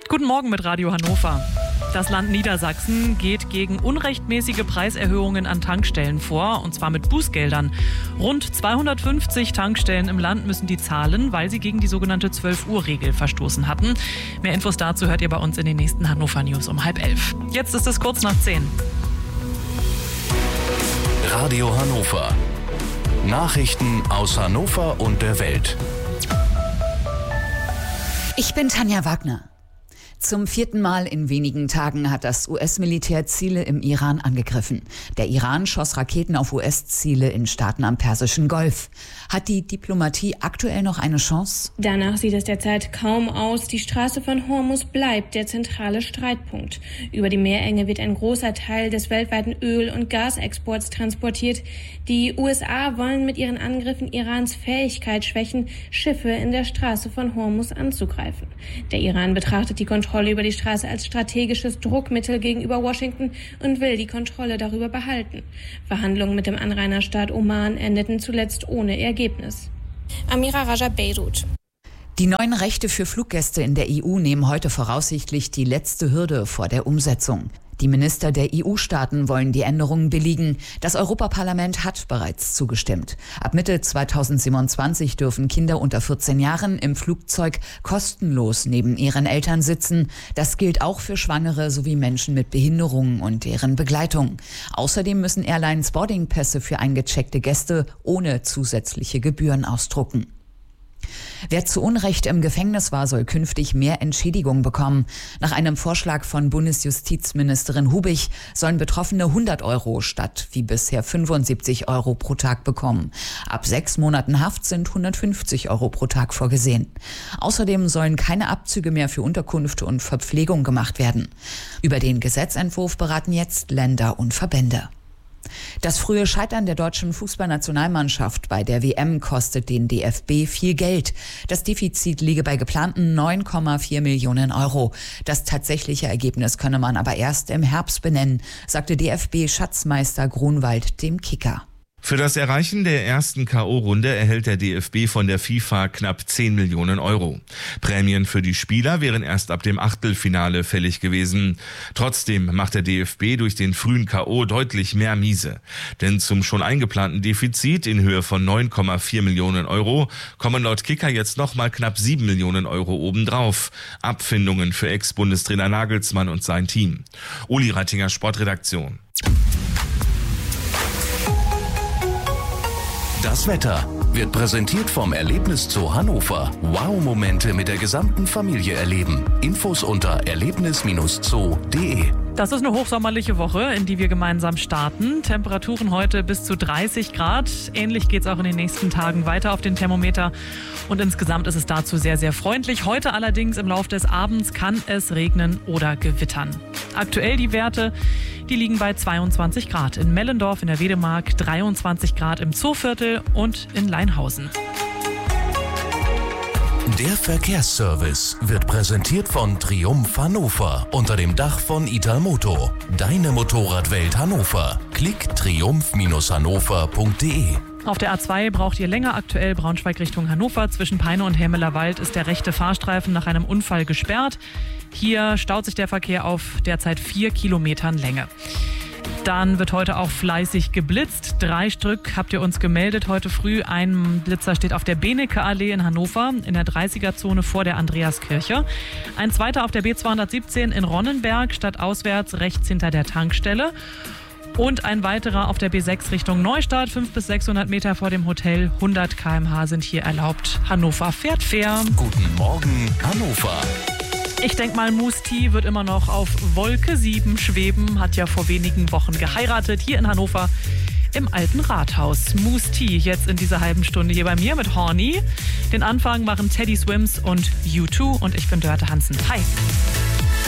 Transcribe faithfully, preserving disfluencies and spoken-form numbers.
Guten Morgen mit Radio Hannover. Das Land Niedersachsen geht gegen unrechtmäßige Preiserhöhungen an Tankstellen vor, und zwar mit Bußgeldern. Rund zweihundertfünfzig Tankstellen im Land müssen die zahlen, weil sie gegen die sogenannte zwölf-Uhr-Regel verstoßen hatten. Mehr Infos dazu hört ihr bei uns in den nächsten Hannover News um halb elf. Jetzt ist es kurz nach zehn. Radio Hannover. Nachrichten aus Hannover und der Welt. Ich bin Tanja Wagner. Zum vierten Mal in wenigen Tagen hat das U S-Militär Ziele im Iran angegriffen. Der Iran schoss Raketen auf U S-Ziele in Staaten am Persischen Golf. Hat die Diplomatie aktuell noch eine Chance? Danach sieht es derzeit kaum aus. Die Straße von Hormuz bleibt der zentrale Streitpunkt. Über die Meerenge wird ein großer Teil des weltweiten Öl- und Gasexports transportiert. Die U S A wollen mit ihren Angriffen Irans Fähigkeit schwächen, Schiffe in der Straße von Hormuz anzugreifen. Der Iran betrachtet die Kontrolle Kontrolle über die Straße als strategisches Druckmittel gegenüber Washington und will die Kontrolle darüber behalten. Verhandlungen mit dem Anrainerstaat Oman endeten zuletzt ohne Ergebnis. Amira Raja, Beirut. Die neuen Rechte für Fluggäste in der E U nehmen heute voraussichtlich die letzte Hürde vor der Umsetzung. Die Minister der E U-Staaten wollen die Änderungen billigen. Das Europaparlament hat bereits zugestimmt. Ab Mitte zweitausendsiebenundzwanzig dürfen Kinder unter vierzehn Jahren im Flugzeug kostenlos neben ihren Eltern sitzen. Das gilt auch für Schwangere sowie Menschen mit Behinderungen und deren Begleitung. Außerdem müssen Airlines Boardingpässe für eingecheckte Gäste ohne zusätzliche Gebühren ausdrucken. Wer zu Unrecht im Gefängnis war, soll künftig mehr Entschädigung bekommen. Nach einem Vorschlag von Bundesjustizministerin Hubich sollen Betroffene hundert Euro statt wie bisher fünfundsiebzig Euro pro Tag bekommen. Ab sechs Monaten Haft sind hundertfünfzig Euro pro Tag vorgesehen. Außerdem sollen keine Abzüge mehr für Unterkunft und Verpflegung gemacht werden. Über den Gesetzentwurf beraten jetzt Länder und Verbände. Das frühe Scheitern der deutschen Fußballnationalmannschaft bei der W M kostet den D F B viel Geld. Das Defizit liege bei geplanten neun Komma vier Millionen Euro. Das tatsächliche Ergebnis könne man aber erst im Herbst benennen, sagte D F B-Schatzmeister Grunwald dem Kicker. Für das Erreichen der ersten K O-Runde erhält der D F B von der FIFA knapp zehn Millionen Euro. Prämien für die Spieler wären erst ab dem Achtelfinale fällig gewesen. Trotzdem macht der D F B durch den frühen K O deutlich mehr Miese. Denn zum schon eingeplanten Defizit in Höhe von neun Komma vier Millionen Euro kommen laut Kicker jetzt nochmal knapp sieben Millionen Euro obendrauf. Abfindungen für Ex-Bundestrainer Nagelsmann und sein Team. Uli Reitinger, Sportredaktion. Das Wetter wird präsentiert vom Erlebniszoo Hannover. Wow-Momente mit der gesamten Familie erleben. Infos unter erlebnis Bindestrich zoo punkt de. Das ist eine hochsommerliche Woche, in die wir gemeinsam starten. Temperaturen heute bis zu dreißig Grad. Ähnlich geht es auch in den nächsten Tagen weiter auf den Thermometer. Und insgesamt ist es dazu sehr, sehr freundlich. Heute allerdings im Laufe des Abends kann es regnen oder gewittern. Aktuell die Werte, die liegen bei zweiundzwanzig Grad in Mellendorf in der Wedemark, dreiundzwanzig Grad im Zooviertel und in Leinhausen. Der Verkehrsservice wird präsentiert von Triumph Hannover unter dem Dach von Italmoto. Deine Motorradwelt Hannover. Klick triumph Bindestrich hannover punkt de. Auf der A zwei braucht ihr länger. Aktuell Braunschweig Richtung Hannover. Zwischen Peine und Helmelerwald ist der rechte Fahrstreifen nach einem Unfall gesperrt. Hier staut sich der Verkehr auf derzeit vier Kilometern Länge. Dann wird heute auch fleißig geblitzt. Drei Stück habt ihr uns gemeldet heute früh. Ein Blitzer steht auf der Benecke-Allee in Hannover in der dreißiger-Zone vor der Andreaskirche. Ein zweiter auf der B zweihundertsiebzehn in Ronnenberg, stadtauswärts rechts hinter der Tankstelle. Und ein weiterer auf der B sechs Richtung Neustadt, fünfhundert bis sechshundert Meter vor dem Hotel. hundert Kilometer pro Stunde sind hier erlaubt. Hannover fährt fair. Guten Morgen, Hannover. Ich denke mal, Musti wird immer noch auf Wolke sieben schweben. Hat ja vor wenigen Wochen geheiratet hier in Hannover im alten Rathaus. Musti jetzt in dieser halben Stunde hier bei mir mit Horny. Den Anfang machen Teddy Swims und U zwei und ich bin Dörte Hansen. Hi.